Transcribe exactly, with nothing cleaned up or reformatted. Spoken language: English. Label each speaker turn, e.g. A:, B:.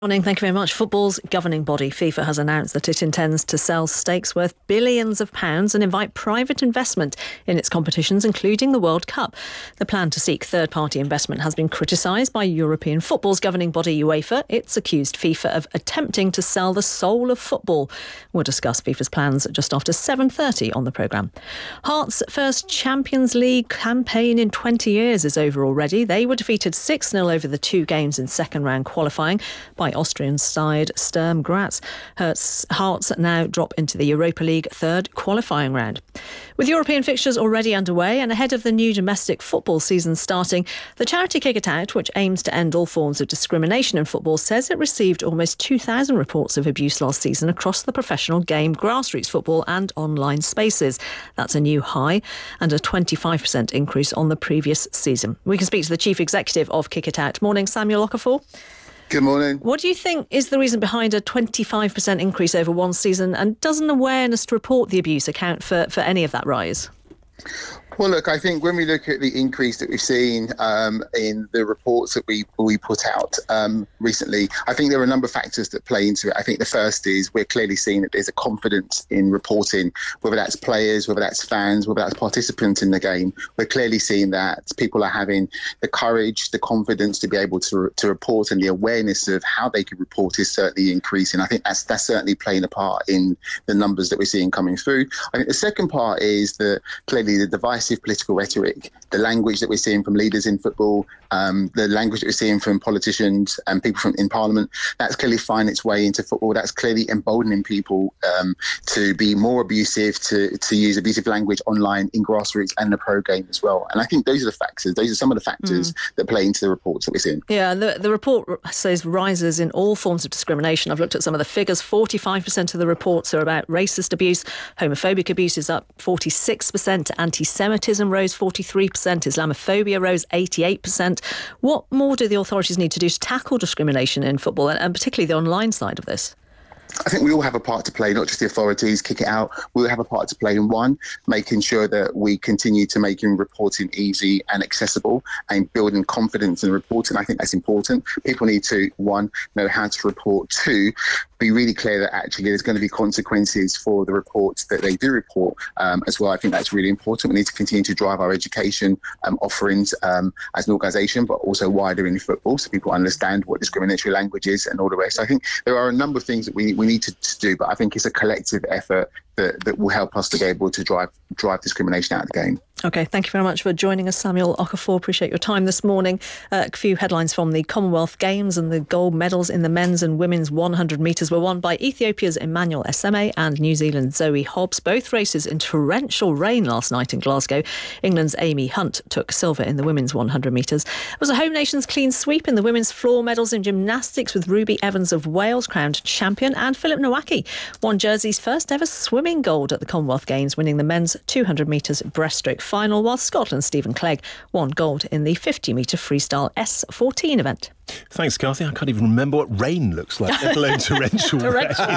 A: Morning, thank you very much. Football's governing body, FIFA, has announced that it intends to sell stakes worth billions of pounds and invite private investment in its competitions, including the World Cup. The plan to seek third-party investment has been criticised by European football's governing body, UEFA. It's accused FIFA of attempting to sell the soul of football. We'll discuss FIFA's plans just after seven thirty on the programme. Hearts' first Champions League campaign in twenty years is over already. They were defeated six nil over the two games in second-round qualifying by Austrian side Sturm Graz. Hearts now drop into the Europa League third qualifying round. With European fixtures already underway and ahead of the new domestic football season starting, the charity Kick It Out, which aims to end all forms of discrimination in football, says it received almost two thousand reports of abuse last season across the professional game, grassroots football and online spaces. That's a new high and a twenty-five percent increase on the previous season. We can speak to the Chief Executive of Kick It Out. Morning, Samuel Okafor.
B: Good morning.
A: What do you think is the reason behind a twenty-five percent increase over one season, and doesn't awareness to report the abuse account for, for any of that rise?
B: Well, look, I think when we look at the increase that we've seen um, in the reports that we we put out um, recently, I think there are a number of factors that play into it. I think the first is we're clearly seeing that there's a confidence in reporting, whether that's players, whether that's fans, whether that's participants in the game. We're clearly seeing that people are having the courage, the confidence to be able to to report, and the awareness of how they could report is certainly increasing. I think that's that's certainly playing a part in the numbers that we're seeing coming through. I think the second part is that clearly the divisive political rhetoric, the language that we're seeing from leaders in football, um, the language that we're seeing from politicians and people from in Parliament, that's clearly finding its way into football. That's clearly emboldening people um, to be more abusive, to, to use abusive language online in grassroots and the pro game as well. And I think those are the factors. Those are some of the factors mm. that play into the reports that we're seeing.
A: Yeah, the, the report says rises in all forms of discrimination. I've looked at some of the figures. forty-five percent of the reports are about racist abuse. Homophobic abuse is up forty-six percent. Anti-Semitism rose forty-three percent. Islamophobia rose eighty-eight percent. What more do the authorities need to do to tackle discrimination in football, and, and particularly the online side of this?
B: I think we all have a part to play, not just the authorities. Kick It Out. We all have a part to play in one, making sure that we continue to making reporting easy and accessible and building confidence in reporting. I think that's important. People need to, one, know how to report. Two, be really clear that actually there's going to be consequences for the reports that they do report um, as well. I think that's really important. We need to continue to drive our education um, offerings um, as an organisation, but also wider in football, so people understand what discriminatory language is and all the rest. So I think there are a number of things that we, we need to, to do, but I think it's a collective effort that, that will help us to be able to drive drive discrimination out of the game.
A: OK, thank you very much for joining us, Samuel Okafor. Appreciate your time this morning. Uh, a few headlines from the Commonwealth Games, and the gold medals in the men's and women's one hundred metres were won by Ethiopia's Emmanuel Eseme and New Zealand's Zoe Hobbs. Both races in torrential rain last night in Glasgow. England's Amy Hunt took silver in the women's one hundred metres. It was a home nation's clean sweep in the women's floor medals in gymnastics, with Ruby Evans of Wales crowned champion, and Philip Nowaki won Jersey's first ever swimming gold at the Commonwealth Games, winning the men's two hundred metres breaststroke final, while Scotland's Stephen Clegg won gold in the fifty metre freestyle S fourteen event.
C: Thanks, Kathy. I can't even remember what rain looks like, let alone torrential rain.